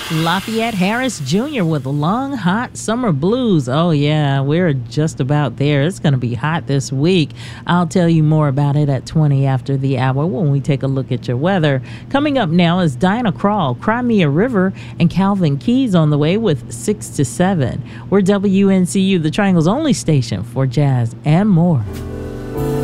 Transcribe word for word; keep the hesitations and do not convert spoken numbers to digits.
Lafayette Harris Junior with Long Hot Summer Blues. Oh, yeah, we're just about there. It's going to be hot this week. I'll tell you more about it at twenty after the hour when we take a look at your weather. Coming up now is Dinah Krall, Crimea River, and Calvin Keys on the way with six to seven. We're W N C U, the Triangle's only station for jazz and more.